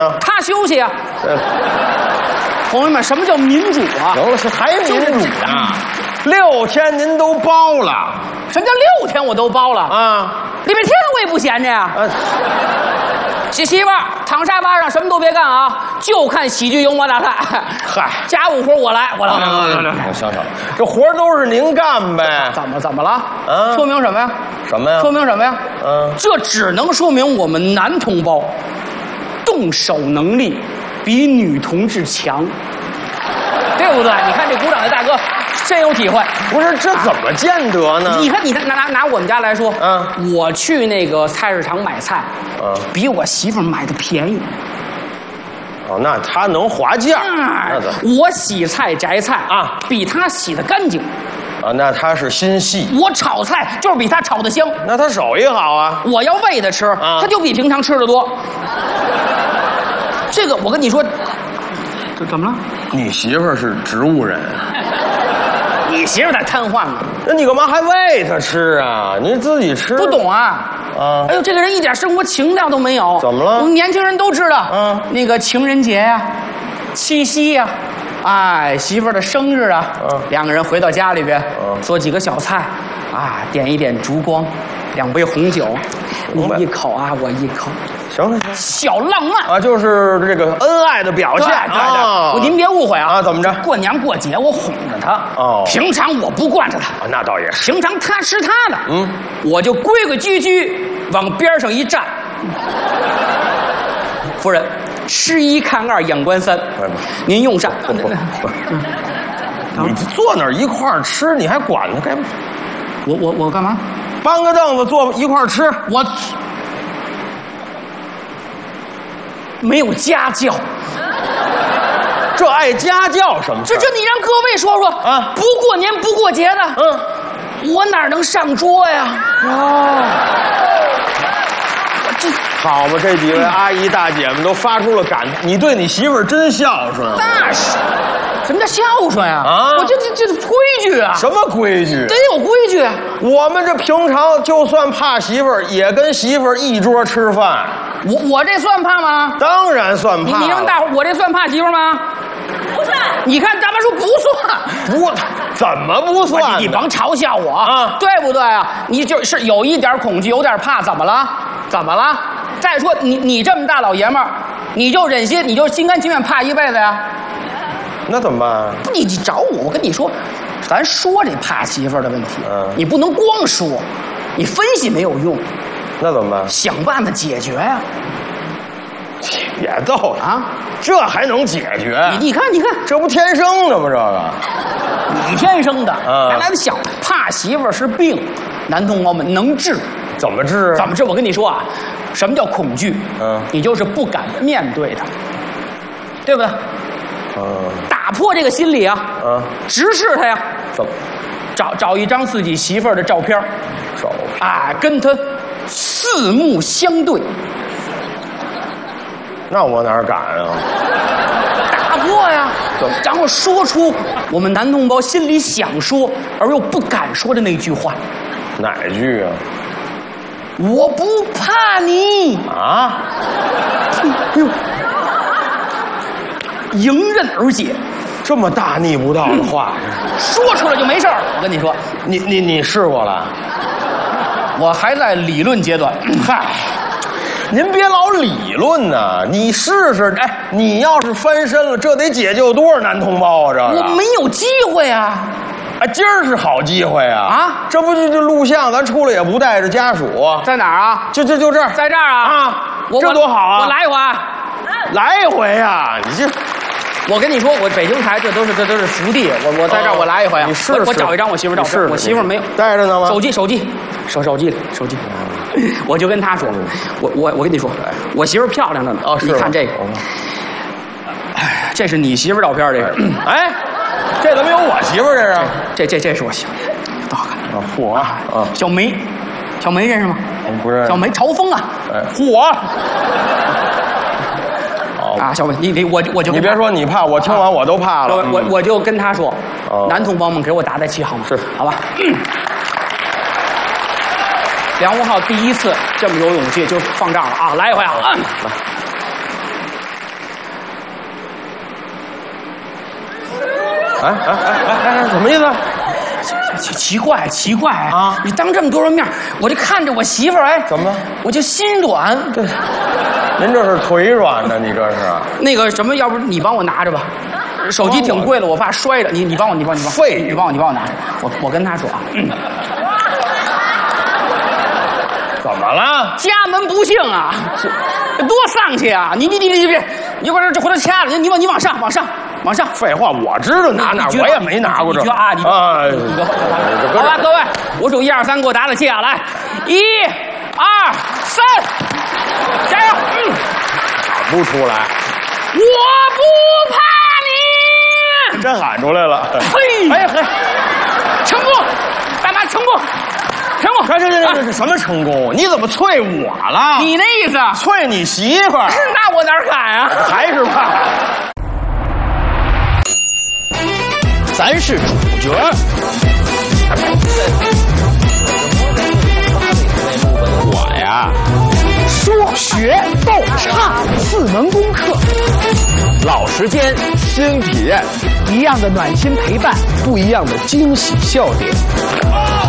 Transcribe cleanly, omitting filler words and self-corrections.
他休息啊。朋友们，什么叫民主啊？ 行了，是还民主呢？6天您都包了， 什么叫6天我都包了啊？ 礼拜天我也不闲着呀。媳妇儿躺沙发上什么都别干啊，就看喜剧幽默大赛。 嗨， 家务活我来。 行，这活都是您干呗？ 怎么了？ 啊？ 说明什么呀？ 什么呀？ 说明什么呀？ 这只能说明我们男同胞动手能力比女同志强，对不对？你看这鼓掌的大哥深有体会。 不是，这怎么见得呢？ 你看，拿我们家来说，我去那个菜市场买菜，比我媳妇买的便宜。 哦，那他能划价？ 我洗菜摘菜啊，比他洗的干净。 啊，那他是心细。 我炒菜就是比他炒的香。 那他手艺好啊。 我要喂他吃，他就比平常吃的多。这个我跟你说，这怎么了？ 你媳妇儿是植物人， 你媳妇在瘫痪呢。 那你干嘛还喂她吃啊？你自己吃。 不懂啊？哎呦，这个人一点生活情调都没有。 怎么了？ 我们年轻人都知道，那个情人节呀、七夕呀，哎，媳妇儿的生日啊，两个人回到家里边，做几个小菜，啊，点一点烛光，2杯红酒，你一口啊，我一口。 行， 小浪漫啊，就是这个恩爱的表现。 对，您别误会啊！ 怎么着？ 过年过节我哄着他，平常我不惯着他。 那倒也是。 平常他吃他的，我就规规矩矩往边上一站。夫人，吃1看2，养观3，您用膳。 你坐那儿一块儿吃，你还管他干嘛？ 我干嘛？ 搬个凳子坐一块儿吃。 我没有家教， 这爱家教什么？ 这你让各位说说啊！不过年不过节的，我哪能上桌呀？ 这好吧，这几位阿姨大姐们都发出了感叹：你对你媳妇儿真孝顺。 那是，什么叫孝顺呀？我这规矩啊！ 什么规矩？ 得有规矩。 我们这平常就算怕媳妇儿，也跟媳妇儿一桌吃饭。 我这算怕吗？ 当然算怕。 你让大伙，我这算怕媳妇儿吗？不算。你看咱们说不算， 不，怎么不算？ 你甭嘲笑我啊，对不对啊？你就是有一点恐惧，有点怕，怎么了？怎么了？再说你这么大老爷们儿，你就忍心，你就心甘情愿怕一辈子呀？ 那怎么办？ 你找我跟你说，咱说这怕媳妇儿的问题，你不能光说，你分析没有用。 那怎么办？ 想办法解决呀！ 别逗了啊！这还能解决？ 你看， 这不天生的吗？这个， 你天生的，咱来想，怕媳妇儿是病，男同胞们能治， 怎么治？ 怎么治？我跟你说啊，什么叫恐惧？你就是不敢面对它，对不对？打破这个心理啊，直视它呀。 怎么？ 找一张自己媳妇儿的照片，啊，跟她四目相对。 那我哪敢啊？ 打破呀，然后说出我们男同胞心里想说而又不敢说的那句话。 哪句啊？ 我不怕你啊！ 哎呦，迎刃而解， 这么大逆不道的话， 说出来就没事儿。我跟你说， 你试过了？ 我还在理论阶段。 嗨。您别老理论呢，你试试。哎，你要是翻身了，这得解救多少男同胞啊？这我没有机会啊！ 啊，今儿是好机会啊！ 啊， 这不就录像，咱出来也不带着家属。 在哪儿啊？ 就这儿， 在这儿啊！ 啊，这多好啊！ 我来一回， 来一回呀！你这， 我跟你说，我北京台这都是福地。我在这儿，我来一回啊！ 你试， 我找一张我媳妇照片。我媳妇没有带着呢吗？ 手机，手机。我就跟他说，我跟你说，我媳妇漂亮着呢。你看这个，这是你媳妇照片，这个。 哎，这怎么有我媳妇这是？ 这是我媳妇。多好看啊！嚯啊！ 小梅认识吗？ 不认识。 小梅朝风啊！ 哎，嚯！ 啊，小梅，我就你别说你怕，我听完我都怕了。 我就跟他说，男同胞们给我打气好吗？ 是， 好吧。梁文浩第一次这么有勇气，就放这儿了啊！来一回啊！来。 什么意思？ 奇怪啊！你当这么多人面，我就看着我媳妇儿，哎， 怎么了？ 我就心软。 对，您这是腿软呢？你这是？ 那个什么，要不你帮我拿着吧？手机挺贵的，我怕摔着。你帮我， 废， 你帮我拿着。我跟他说啊， 怎么了？ 家门不幸啊，多丧气啊！你把这回头掐了，你往上。 废话，我知道拿哪，我也没拿过这。 啊，好吧，各位，我数1、2、3，给我打起啊！来，1、2、3，加油！ 喊不出来。 我不怕你， 真喊出来了。 嘿，成功，大妈成功。 这是什么成功？你怎么啐我了？ 你那意思？ 啐你媳妇儿？ 那我哪敢啊？ 还是怕。 咱是主角。我呀，说学逗唱4门功课，老时间，新体验，一样的暖心陪伴，不一样的惊喜笑点。